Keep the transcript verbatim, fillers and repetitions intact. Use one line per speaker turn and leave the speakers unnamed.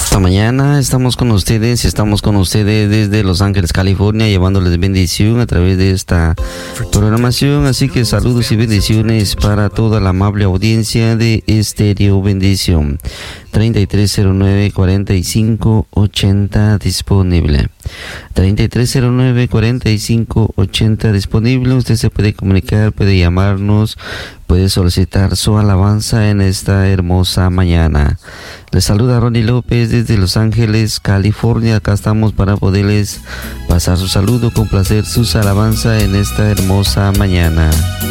Esta mañana estamos con ustedes, estamos con ustedes desde Los Ángeles, California, llevándoles bendición a través de esta programación. Así que saludos y bendiciones para toda la amable audiencia de Estéreo Bendición. treinta y tres cero nueve, cuarenta y cinco ochenta disponible. treinta y tres cero nueve, cuarenta y cinco ochenta disponible. Usted se puede comunicar, puede llamarnos, puede solicitar su alabanza en esta hermosa mañana. Les saluda Ronnie López desde Los Ángeles, California. Acá estamos para poderles pasar su saludo, complacer sus alabanzas en esta hermosa mañana.